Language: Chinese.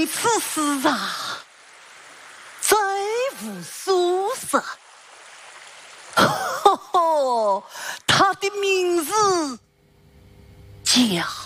此时啊，再无所色。呵呵，他的名字叫